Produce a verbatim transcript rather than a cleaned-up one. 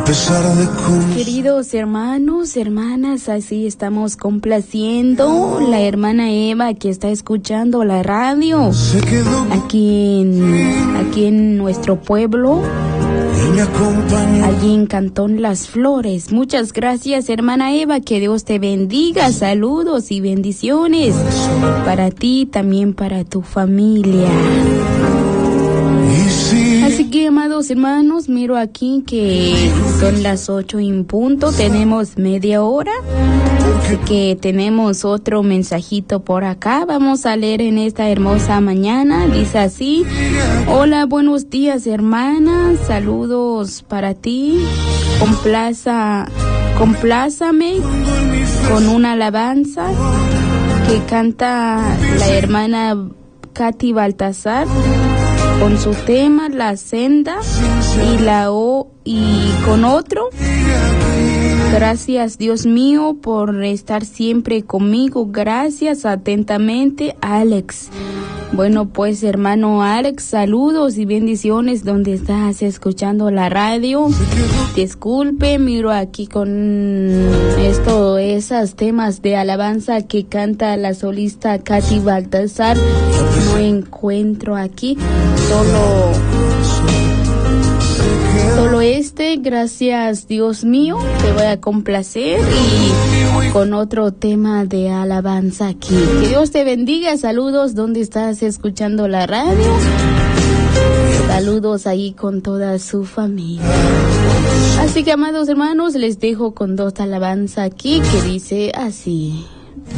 Queridos hermanos, hermanas, así estamos complaciendo la hermana Eva que está escuchando la radio aquí en, aquí en nuestro pueblo, allí en Cantón Las Flores. Muchas gracias, hermana Eva, que Dios te bendiga. Saludos y bendiciones para ti, también para tu familia. Así que, amados hermanos, miro aquí que son las ocho en punto, tenemos media hora, así que tenemos otro mensajito por acá. Vamos a leer en esta hermosa mañana. Dice así: hola, buenos días, hermana, saludos para ti. Complaza, complázame con una alabanza que canta la hermana Katy Baltasar, con su tema La Senda y la O y con otro. Gracias, Dios mío, por estar siempre conmigo. Gracias, atentamente, Alex. Bueno, pues, hermano Alex, saludos y bendiciones donde estás escuchando la radio. Disculpe, miro aquí con esto, esos temas de alabanza que canta la solista Katy Baltasar. No encuentro aquí, solo... Solo este. Gracias, Dios mío, te voy a complacer y con otro tema de alabanza aquí. Que Dios te bendiga. Saludos donde estás escuchando la radio. Saludos ahí con toda su familia. Así que, amados hermanos, les dejo con dos alabanzas aquí que dice así.